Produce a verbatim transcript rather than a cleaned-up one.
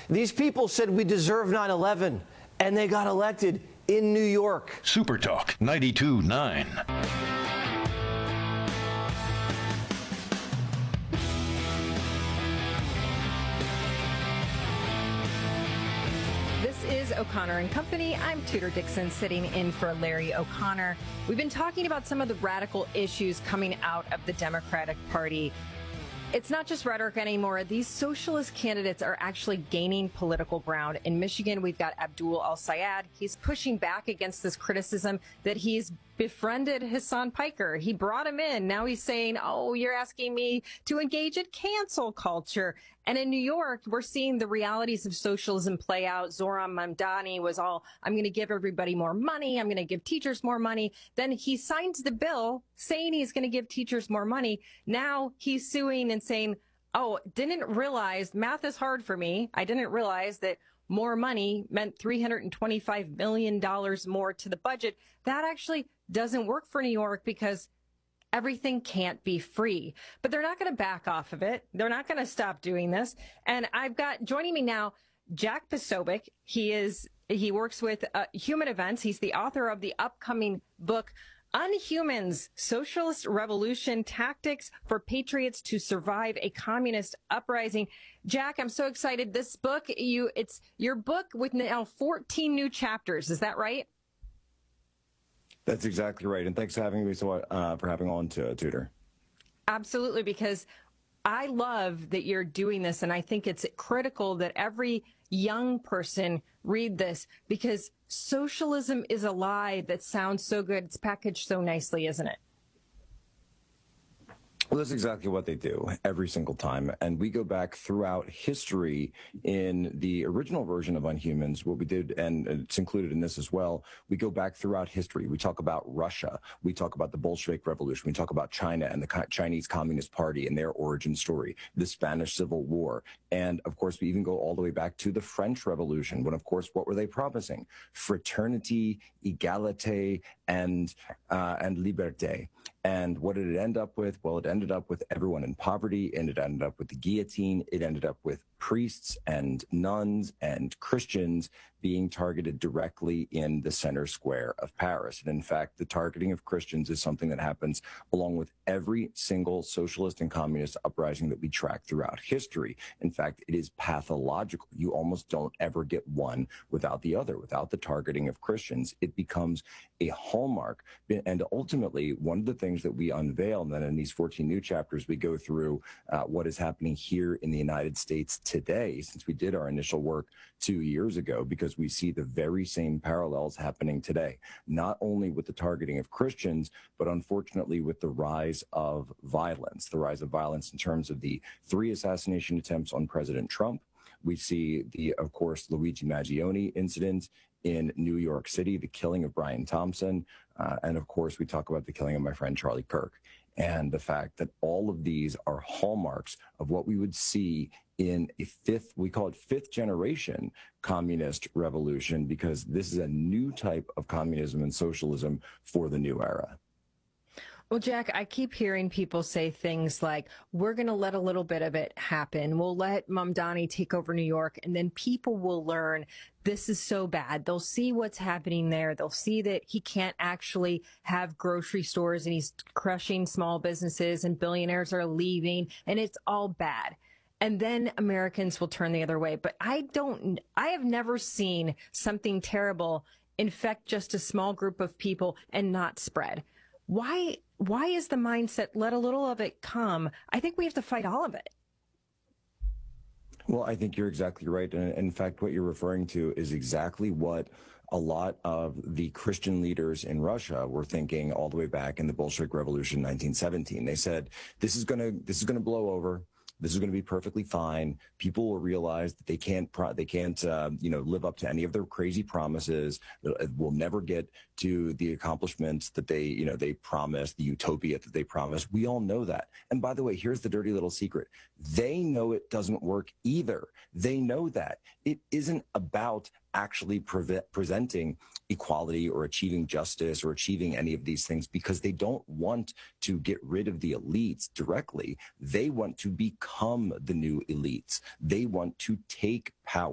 These people said we deserve nine eleven, and they got elected in New York. Super Talk ninety-two point nine. This is O'Connor and Company. I'm Tudor Dixon, sitting in for Larry O'Connor. We've been talking about some of the radical issues coming out of the Democratic Party. It's not just rhetoric anymore. These socialist candidates are actually gaining political ground. In Michigan, we've got Abdul El-Sayed. He's pushing back against this criticism that he's befriended Hassan Piker. He brought him in. Now he's saying, oh, you're asking me to engage in cancel culture. And in New York, we're seeing the realities of socialism play out. Zohran Mamdani was all, I'm going to give everybody more money. I'm going to give teachers more money. Then he signs the bill saying he's going to give teachers more money. Now he's suing and saying, oh, didn't realize math is hard for me. I didn't realize that more money meant three hundred twenty-five million dollars more to the budget. That actually doesn't work for New York because everything can't be free. But they're not going to back off of it. They're not going to stop doing this. And I've got joining me now, Jack Posobiec. He is he works with uh, Human Events. He's the author of the upcoming book, Unhumans, Socialist Revolution, Tactics for Patriots to Survive a Communist Uprising. Jack, I'm so excited. This book, you it's your book with now fourteen new chapters. Is that right? That's exactly right. And thanks for having me, so uh, for having on to Tudor. Absolutely, because I love that you're doing this, and I think it's critical that every young person read this, because socialism is a lie that sounds so good. It's packaged so nicely, isn't it? Well, that's exactly what they do every single time. And we go back throughout history in the original version of Unhumans, what we did, and it's included in this as well, we go back throughout history. We talk about Russia. We talk about the Bolshevik Revolution. We talk about China and the Chinese Communist Party and their origin story, the Spanish Civil War. And, of course, we even go all the way back to the French Revolution, when, of course, what were they promising? Fraternity, egalite, and, uh, and liberté. And what did it end up with? Well, it ended up with everyone in poverty, and it ended up with the guillotine. It ended up with priests and nuns and Christians being targeted directly in the center square of Paris. And in fact, the targeting of Christians is something that happens along with every single socialist and communist uprising that we track throughout history. In fact, it is pathological. You almost don't ever get one without the other. Without the targeting of Christians, it becomes a hallmark. And ultimately, one of the things that we unveil, and then in these fourteen new chapters, we go through uh, what is happening here in the United States today, since we did our initial work two years ago, because we see the very same parallels happening today, not only with the targeting of Christians, but unfortunately with the rise of violence, the rise of violence in terms of the three assassination attempts on President Trump. We see the, of course, Luigi Maggioni incident in New York City, the killing of Brian Thompson, uh, and of course, we talk about the killing of my friend Charlie Kirk, and the fact that all of these are hallmarks of what we would see in a fifth, we call it fifth generation communist revolution, because this is a new type of communism and socialism for the new era. Well, Jack, I keep hearing people say things like, we're going to let a little bit of it happen. We'll let Mamdani take over New York, and then people will learn this is so bad. They'll see what's happening there. They'll see that he can't actually have grocery stores, and he's crushing small businesses, and billionaires are leaving, and it's all bad. And then Americans will turn the other way. But I don't, I have never seen something terrible infect just a small group of people and not spread. Why, why is the mindset, let a little of it come? I think we have to fight all of it. Well, I think you're exactly right. And in fact, what you're referring to is exactly what a lot of the Christian leaders in Russia were thinking all the way back in the Bolshevik Revolution, nineteen seventeen. They said, this is going to, this is going to blow over. This is going to be perfectly fine. People will realize that they can't, pro- they can't, uh, you know, live up to any of their crazy promises. We'll never get to the accomplishments that they, you know, they promised, the utopia that they promised. We all know that. And by the way, here's the dirty little secret. They know it doesn't work either. They know that it isn't about actually pre- presenting equality or achieving justice or achieving any of these things, because they don't want to get rid of the elites directly. They want to become the new elites. They want to take power.